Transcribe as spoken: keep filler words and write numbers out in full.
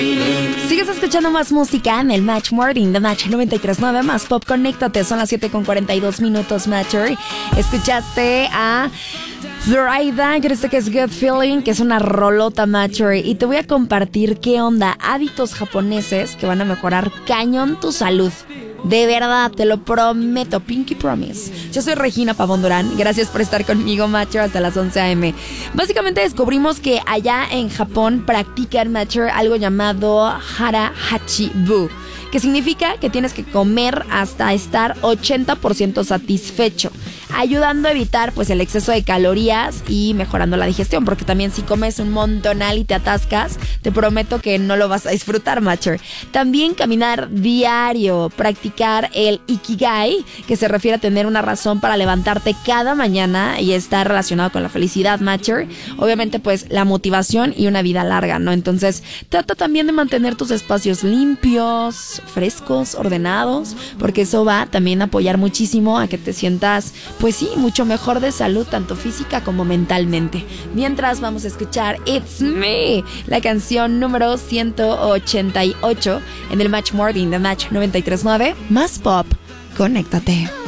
Sigues escuchando más música en el Match Morning de Match noventa y tres punto nueve más Pop. Conéctate, son las siete con cuarenta y dos minutos, Matcher. Escuchaste a Zoraida, que este que es Good Feeling, que es una rolota, Matcher. Y te voy a compartir qué onda, hábitos japoneses que van a mejorar cañón tu salud. De verdad, te lo prometo, Pinky Promise. Yo soy Regina Pavón Durán. Gracias por estar conmigo, Matcher, hasta las once a eme. Básicamente descubrimos que allá en Japón practican, Matcher, algo llamado Hara Hachi Bu, que significa que tienes que comer hasta estar ochenta por ciento satisfecho, ayudando a evitar pues el exceso de calorías y mejorando la digestión, porque también si comes un montonal y te atascas, te prometo que no lo vas a disfrutar, Matcher. También caminar diario, practicar el Ikigai, que se refiere a tener una razón para levantarte cada mañana y está relacionado con la felicidad, Matcher. Obviamente pues la motivación y una vida larga, ¿no? Entonces trata también de mantener tus espacios limpios, frescos, ordenados, porque eso va también a apoyar muchísimo a que te sientas, pues sí, mucho mejor de salud, tanto física como mentalmente. Mientras vamos a escuchar It's Me, la canción número ciento ochenta y ocho en el Match Morning de Match noventa y tres punto nueve, más Pop. Conéctate.